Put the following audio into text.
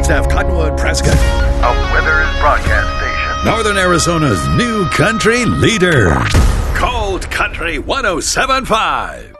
Flagstaff, Cottonwood, Prescott. A Weathers broadcast station. Northern Arizona's new country leader. Cold Country 107.5.